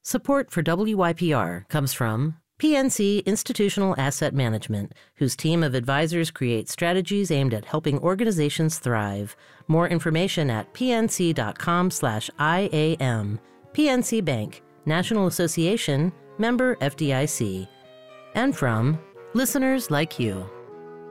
Support for WYPR comes from PNC Institutional Asset Management, whose team of advisors create strategies aimed at helping organizations thrive. More information at pnc.com/IAM. PNC Bank, National Association, member FDIC. And from listeners like you.